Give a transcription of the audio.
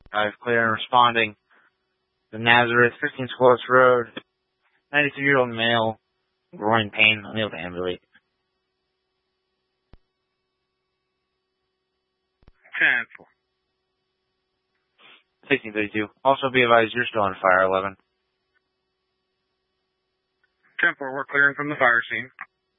5 clear and responding. The Nazareth, 15 Close Road, 93-year-old male, groin pain, unable to ambulate. 1632. Also be advised you're still on fire, 11. 10-4, we're clearing from the fire scene.